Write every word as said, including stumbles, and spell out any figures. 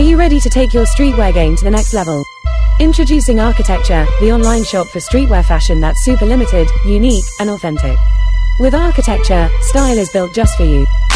you ready to take your streetwear game to the next level? Introducing Architecture, the online shop for streetwear fashion that's super limited, unique, and authentic. With Architecture, style is built just for you.